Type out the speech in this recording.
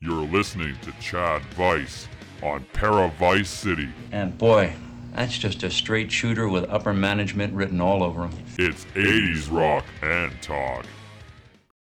You're listening to Chad Vice on Para Vice City. And boy, that's just a straight shooter with upper management written all over him. It's 80s rock and talk.